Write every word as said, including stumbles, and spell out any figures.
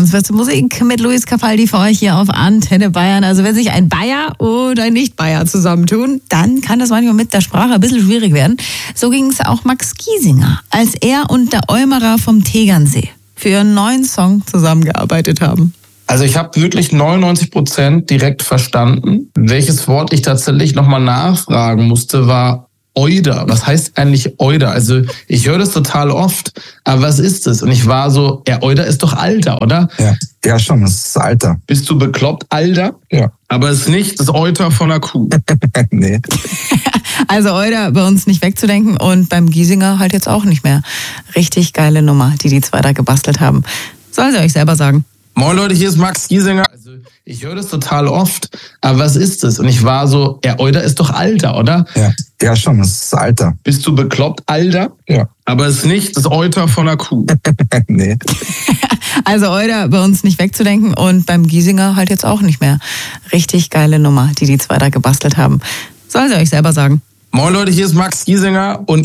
Transverse Musik mit Luis Capaldi für euch hier auf Antenne Bayern. Also wenn sich ein Bayer oder ein Nicht-Bayer zusammentun, dann kann das manchmal mit der Sprache ein bisschen schwierig werden. So ging es auch Max Giesinger, als er und der Eumerer vom Tegernsee für ihren neuen Song zusammengearbeitet haben. Also ich habe wirklich neunundneunzig Prozent direkt verstanden. Welches Wort ich tatsächlich nochmal nachfragen musste, war Euder. Was heißt eigentlich Euder? Also ich höre das total oft, aber was ist das? Und ich war so, ja, Euder ist doch Alter, oder? Ja, ja schon, das ist Alter. Bist du bekloppt, Alter? Ja. Aber es ist nicht das Euter von einer Kuh. Nee. Also Euder bei uns nicht wegzudenken und beim Giesinger halt jetzt auch nicht mehr. Richtig geile Nummer, die die zwei da gebastelt haben. Sollen sie euch selber sagen. Moin Leute, hier ist Max Giesinger. Also ich höre das total oft, aber was ist das? Und ich war so, ja, Euder ist doch Alter, oder? Ja, ja schon, das ist Alter. Bist du bekloppt, Alter? Ja. Aber es ist nicht das Euter von einer Kuh. Nee. Also Euder bei uns nicht wegzudenken und beim Giesinger halt jetzt auch nicht mehr. Richtig geile Nummer, die die zwei da gebastelt haben. Sollen sie euch selber sagen. Moin Leute, hier ist Max Giesinger und